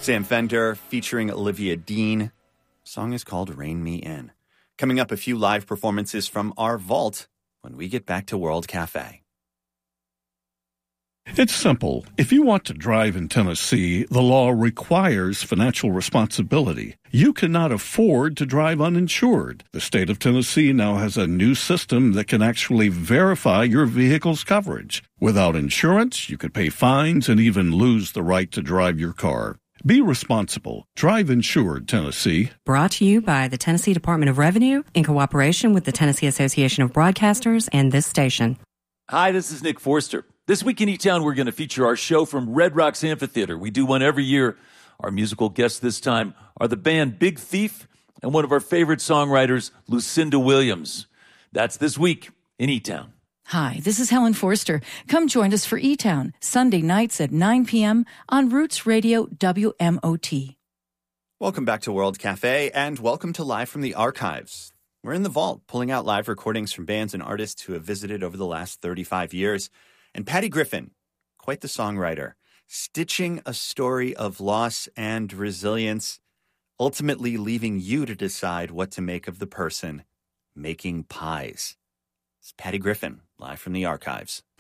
Sam Fender featuring Olivia Dean. The song is called Rein Me In. Coming up, a few live performances from our vault when we get back to World Cafe. It's simple. If you want to drive in Tennessee, the law requires financial responsibility. You cannot afford to drive uninsured. The state of Tennessee now has a new system that can actually verify your vehicle's coverage. Without insurance, you could pay fines and even lose the right to drive your car. Be responsible. Drive insured, Tennessee. Brought to you by the Tennessee Department of Revenue in cooperation with the Tennessee Association of Broadcasters and this station. Hi, this is Nick Forster. This week in E-Town, we're going to feature our show from Red Rocks Amphitheater. We do one every year. Our musical guests this time are the band Big Thief and one of our favorite songwriters, Lucinda Williams. That's this week in E-Town. Hi, this is Helen Forster. Come join us for E-Town, Sunday nights at 9 p.m. on Roots Radio WMOT. Welcome back to World Cafe, and welcome to Live from the Archives. We're in the vault, pulling out live recordings from bands and artists who have visited over the last 35 years. And Patty Griffin, quite the songwriter, stitching a story of loss and resilience, ultimately leaving you to decide what to make of the person making pies. It's Patty Griffin, live from the archives.